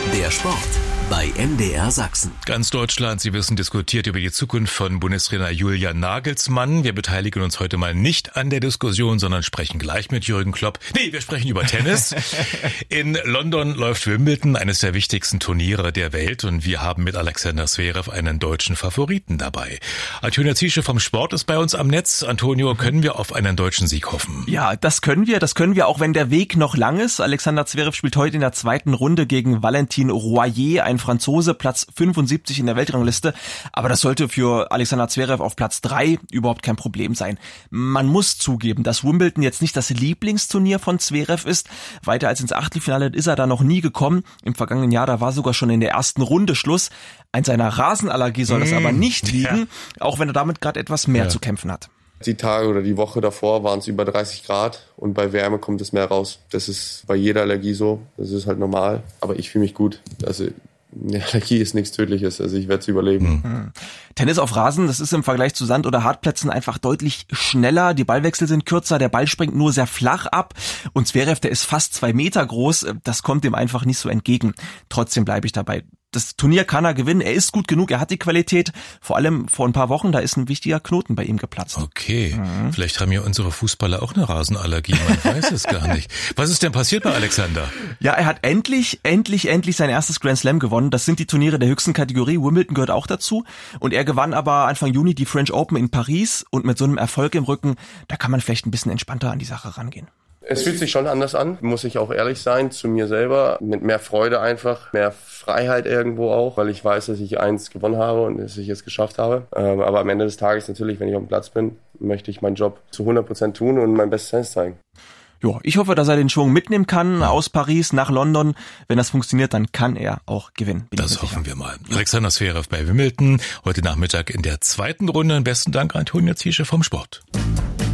Der Sport bei MDR Sachsen. Ganz Deutschland, Sie wissen, diskutiert über die Zukunft von Bundestrainer Julian Nagelsmann. Wir beteiligen uns heute mal nicht an der Diskussion, sondern sprechen gleich mit Jürgen Klopp. Nee, wir sprechen über Tennis. In London läuft Wimbledon, eines der wichtigsten Turniere der Welt. Und wir haben mit Alexander Zverev einen deutschen Favoriten dabei. Antonio Ziesche vom Sport ist bei uns am Netz. Antonio, können wir auf einen deutschen Sieg hoffen? Ja, das können wir, auch wenn der Weg noch lang ist. Alexander Zverev spielt heute in der zweiten Runde gegen Valentin Royer, ein Franzose, Platz 75 in der Weltrangliste. Aber das sollte für Alexander Zverev auf Platz 3 überhaupt kein Problem sein. Man muss zugeben, dass Wimbledon jetzt nicht das Lieblingsturnier von Zverev ist. Weiter als ins Achtelfinale ist er da noch nie gekommen. Im vergangenen Jahr, da war sogar schon in der ersten Runde Schluss. An seiner Rasenallergie soll das aber nicht liegen, auch wenn er damit gerade etwas mehr zu kämpfen hat. Die Tage oder die Woche davor waren es über 30 Grad und bei Wärme kommt es mehr raus. Das ist bei jeder Allergie so, das ist halt normal. Aber ich fühle mich gut. Also eine Allergie ist nichts Tödliches, also ich werde es überleben. Tennis auf Rasen, das ist im Vergleich zu Sand- oder Hartplätzen einfach deutlich schneller. Die Ballwechsel sind kürzer, der Ball springt nur sehr flach ab. Und Zverev, der ist fast 2 Meter groß, das kommt ihm einfach nicht so entgegen. Trotzdem bleibe ich dabei. Das Turnier kann er gewinnen, er ist gut genug, er hat die Qualität. Vor allem vor ein paar Wochen, da ist ein wichtiger Knoten bei ihm geplatzt. Okay, vielleicht haben ja unsere Fußballer auch eine Rasenallergie, man weiß es gar nicht. Was ist denn passiert bei Alexander? Ja, er hat endlich sein erstes Grand Slam gewonnen. Das sind die Turniere der höchsten Kategorie, Wimbledon gehört auch dazu. Und er gewann aber Anfang Juni die French Open in Paris. Und mit so einem Erfolg im Rücken, da kann man vielleicht ein bisschen entspannter an die Sache rangehen. Es fühlt sich schon anders an, muss ich auch ehrlich sein, zu mir selber. Mit mehr Freude einfach, mehr Freiheit irgendwo auch, weil ich weiß, dass ich eins gewonnen habe und dass ich es geschafft habe. Aber am Ende des Tages natürlich, wenn ich auf dem Platz bin, möchte ich meinen Job zu 100% tun und mein Bestes Tennis zeigen. Ja, ich hoffe, dass er den Schwung mitnehmen kann aus Paris nach London. Wenn das funktioniert, dann kann er auch gewinnen. Das hoffen wir mal. Alexander Zverev bei Wimbledon, heute Nachmittag in der zweiten Runde. Besten Dank, Antonio Ziesche vom Sport.